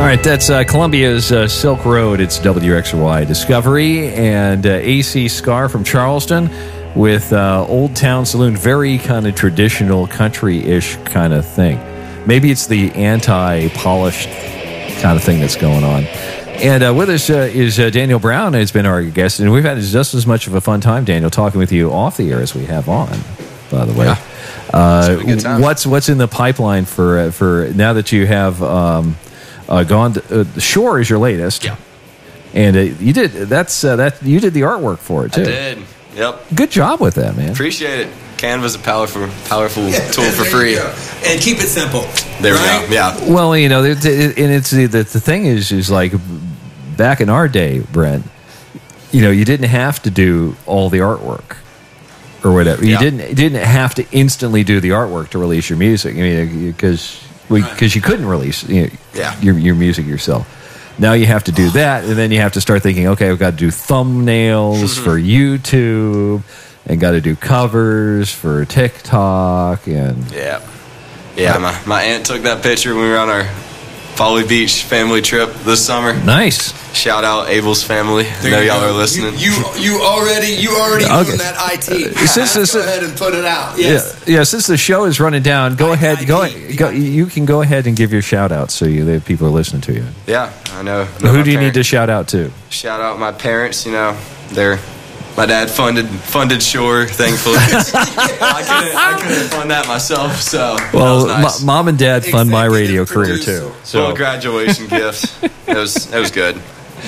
right, that's Columbia's Silk Road. It's WXY Discovery and AC Scar from Charleston with Old Town Saloon. Very kind of traditional country-ish kind of thing. Maybe it's the anti-polished kind of thing that's going on. And with us is Daniel Brown, has been our guest, and we've had just as much of a fun time, Daniel, talking with you off the air as we have on, by the way. Yeah. What's in the pipeline for now that you have gone to, Shore is your latest. Yeah. And you did you did the artwork for it too. I did. Yep. Good job with that, man. Appreciate it. Canva's a powerful tool for free. And keep it simple. There we go. Yeah. Well, you know, and it's the thing is like back in our day, Brent, you know, you didn't have to do all the artwork or whatever. You didn't have to instantly do the artwork to release your music. I mean, because you couldn't release your music yourself. Now you have to do that, and then you have to start thinking, okay, I've got to do thumbnails for YouTube, and got to do covers for TikTok, and my aunt took that picture when we were on our Folly Beach family trip this summer. Nice. Shout out Abel's family. I know y'all are listening. You already doing that IT. Go ahead and put it out. Yes. Yeah. Since the show is running down, go ahead. You can go ahead and give your shout out so the people are listening to you. Yeah, I know. Who do you need to shout out to? Shout out my parents. You know, my dad funded Shore, thankfully. I couldn't fund that myself, so that was nice. Mom and dad fund my radio career too. So a graduation gift. It was good.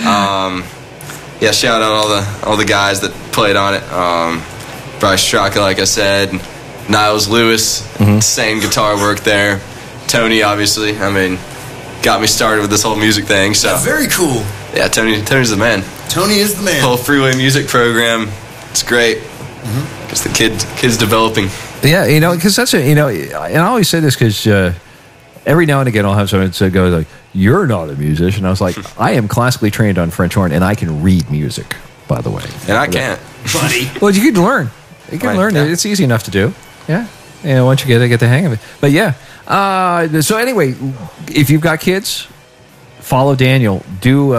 Shout out all the guys that played on it. Bryce Straka, like I said, Niles Lewis, same guitar work there. Tony, obviously, I mean, got me started with this whole music thing. So very cool. Yeah, Tony's the man. Tony is the man. Whole Freeway music program, it's great. Because the kid's developing. Yeah, you know, because that's and I always say this because every now and again I'll have someone go like, "You're not a musician." I was like, "I am classically trained on French horn, and I can read music, by the way." And I can't, buddy. Well, you can learn. You can learn. It's easy enough to do. Yeah. And once you get the hang of it. But yeah. So anyway, if you've got kids, follow Daniel. Do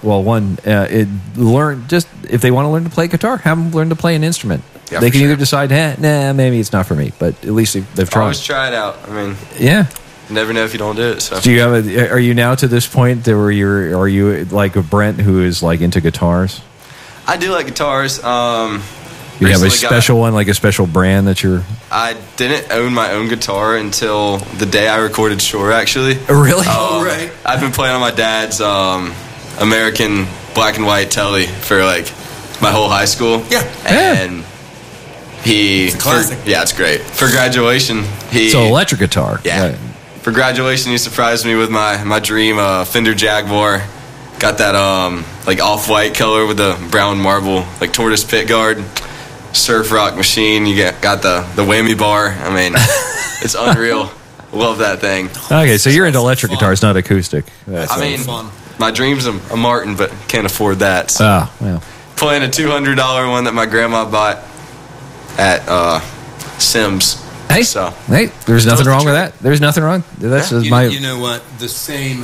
learn. Just if they want to learn to play guitar, have them learn to play an instrument. Yeah, they can either decide, maybe it's not for me, but at least they've tried. Always try it out. I mean, yeah. You never know if you don't do it. So, do you have are you now to this point that where are you like a Brent who is like into guitars? I do like guitars. You have a special one, like a special brand that you're... I didn't own my own guitar until the day I recorded Shore, actually. Really? Right. I've been playing on my dad's American black and white telly for like my whole high school. Yeah. And it's a classic. It's great. For graduation, It's an electric guitar. Yeah. Right. For graduation, he surprised me with my dream Fender Jaguar. Got that like off-white color with the brown marble, like tortoise pit guard. Surf rock machine. You got the whammy bar. I mean, it's unreal. Love that thing. Okay, so you're into electric guitars, not acoustic. I mean, my dream's a Martin, but can't afford that. So. Oh, well. Playing a $200 one that my grandma bought at Sims. Hey, there's nothing wrong with that. There's nothing wrong. That's you know what? The same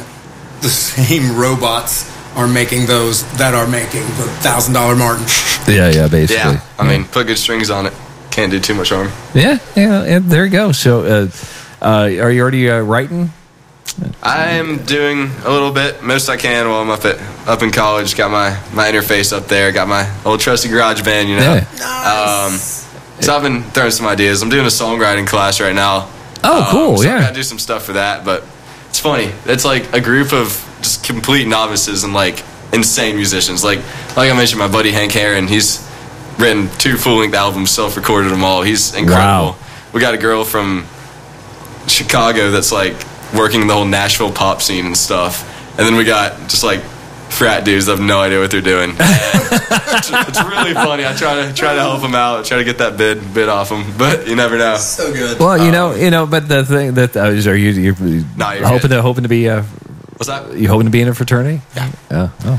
robots are making those that are making the $1,000 Martin. Yeah, basically. Yeah, I mean, put good strings on it. Can't do too much harm. Yeah, and there you go. So, are you already writing? I am doing a little bit, most I can while I'm up in college. Got my interface up there. Got my old trusty GarageBand, you know. Yeah. Nice. So I've been throwing some ideas. I'm doing a songwriting class right now. Oh, cool, so yeah. I gotta do some stuff for that, but it's funny. It's like a group of just complete novices and like insane musicians. Like I mentioned, my buddy Hank Herron, he's written 2 full-length albums, self-recorded them all. He's incredible. Wow. We got a girl from Chicago that's like working the whole Nashville pop scene and stuff. And then we got just like frat dudes that have no idea what they're doing. It's really funny. I try to help them out, try to get that bid off them, but you never know. So good. Well, you know, but the thing that are you're hoping to be What's that? You hoping to be in a fraternity? Yeah. Oh.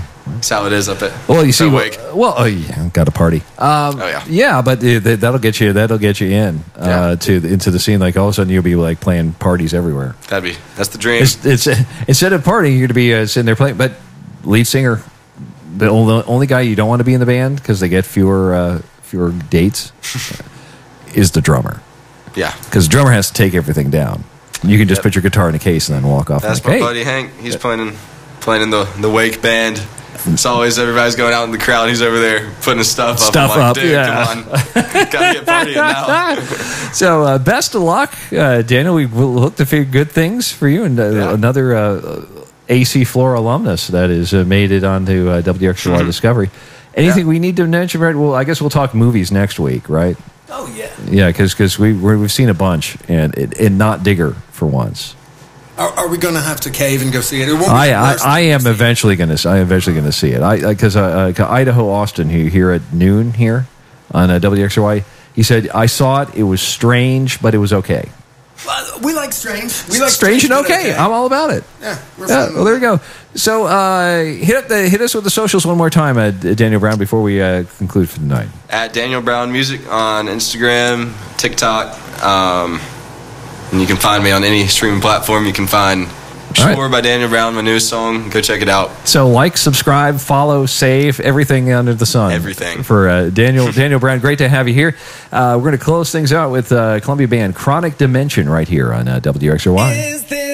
That's how it is up at. Well, you see, Wake. Got a party. Yeah, but that'll get you in into the scene. Like all of a sudden, you'll be like playing parties everywhere. That's the dream. It's instead of partying, you're to be sitting there playing. But lead singer, the only guy you don't want to be in the band because they get fewer dates is the drummer. Yeah, because the drummer has to take everything down. You can just put your guitar in a case and then walk off. That's my buddy Hank. He's playing in the Wake band. It's always everybody's going out in the crowd. He's over there putting his stuff up. I'm like, dude, come on, gotta get partying now. So best of luck, Daniel. We will look to figure good things for you and another AC Flora alumnus that has made it onto WXY Discovery. Anything we need to mention? Right? Well, I guess we'll talk movies next week, right? Oh yeah. Yeah, because we've seen a bunch and not Digger for once. Are we going to have to cave and go see it? I am eventually going to see it. Because Idaho Austin, here at noon here on WXY, he said I saw it. It was strange, but it was okay. Well, we like strange. We like strange and okay. I'm all about it. Yeah. Well, there you go. So hit us with the socials one more time, Daniel Brown, before we conclude for the night. At Daniel Brown Music on Instagram, TikTok. And you can find me on any streaming platform. You can find Shore by Daniel Brown, my newest song. Go check it out. So like, subscribe, follow, save, everything under the sun. Everything. For Daniel Brown, great to have you here. We're going to close things out with Columbia band Chronic Dimension right here on WXY.